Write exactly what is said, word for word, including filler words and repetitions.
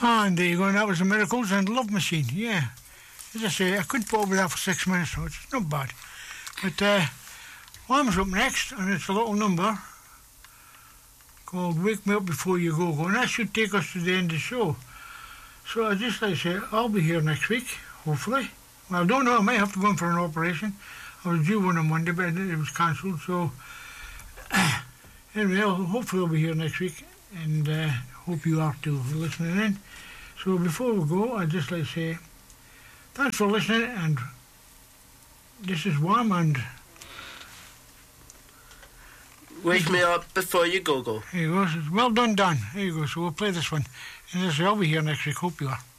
Ah, and there you go, and that was the Miracles and Love Machine, yeah. As I say, I couldn't put up with that for six minutes, so it's not bad. But uh, Wham's up next, and it's a little number called Wake Me Up Before You Go Go, and that should take us to the end of the show. So I just like to say, I'll be here next week, hopefully. Well, I don't know, I might have to go in for an operation. I was due one on Monday, but it was cancelled, so anyway, I'll, hopefully I'll be here next week, and uh, hope you are too, listening in. So before we go, I'd just like to say thanks for listening, and this is Wham, and Wake Me Up Before You Go Go. Here you go. Well done, Dan. Here you go. So we'll play this one. And as I'll be here next week. Hope you are.